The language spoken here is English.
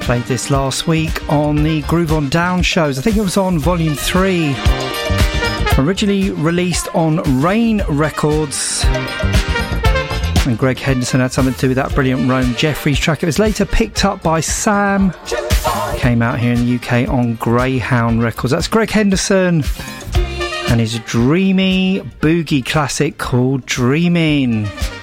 Played this last week on the Groove on Down shows. I think it was on Volume 3. Originally released on Rain Records. And Greg Henderson had something to do with that brilliant Rome Jeffries track. It was later picked up by Sam. Came out here in the UK on Greyhound Records. That's Greg Henderson and his dreamy boogie classic called Dreamin'.